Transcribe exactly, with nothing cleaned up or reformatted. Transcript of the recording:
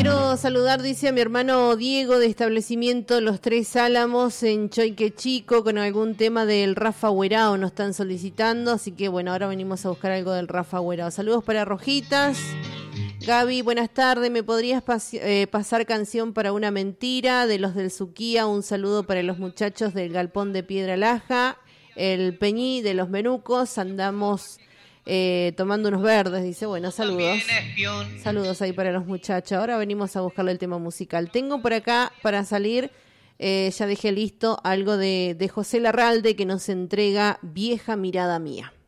Quiero saludar, dice, a mi hermano Diego de establecimiento Los Tres Álamos en Choique Chico con algún tema del Rafa Huerao, nos están solicitando, así que bueno, ahora venimos a buscar algo del Rafa Huerao. Saludos para Rojitas. Gaby, buenas tardes, ¿me podrías pas- eh, pasar canción para una mentira de los del Suquía? Un saludo para los muchachos del Galpón de Piedra Laja, el Peñí de los Menucos, andamos eh, tomando unos verdes, dice, bueno, saludos. Saludos ahí para los muchachos. Ahora venimos a buscarle el tema musical. Tengo por acá para salir, eh, ya dejé listo algo de, de José Larralde que nos entrega Vieja Mirada Mía.